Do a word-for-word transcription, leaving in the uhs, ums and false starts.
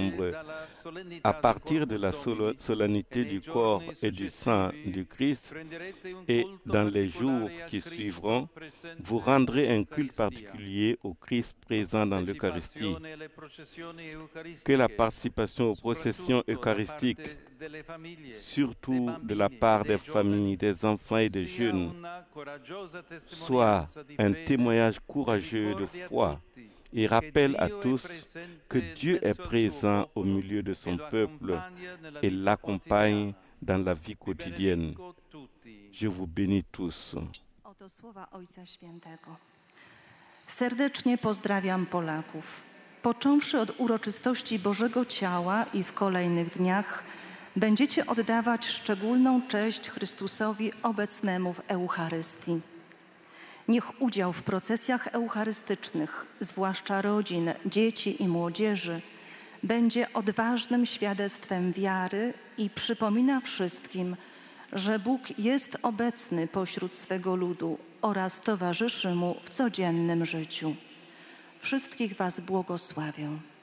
membres à partir de la solennité du corps et du sang du Christ, et dans les jours qui suivront, vous rendrez un culte particulier au Christ présent dans l'Eucharistie. Que la participation aux processions eucharistiques, surtout de la part des familles, des enfants et des jeunes, soit un témoignage courageux de foi et rappelle à tous que Dieu est présent au milieu de son peuple et l'accompagne dans la vie quotidienne. Je vous bénis tous. Oto słowa Ojca Świętego. Serdecznie pozdrawiam Polaków. Począwszy od uroczystości Bożego Ciała i w kolejnych dniach będziecie oddawać szczególną cześć Chrystusowi obecnemu w Eucharystii. Niech udział w procesjach eucharystycznych, zwłaszcza rodzin, dzieci i młodzieży, będzie odważnym świadectwem wiary i przypomina wszystkim, że Bóg jest obecny pośród swego ludu oraz towarzyszy mu w codziennym życiu. Wszystkich was błogosławię.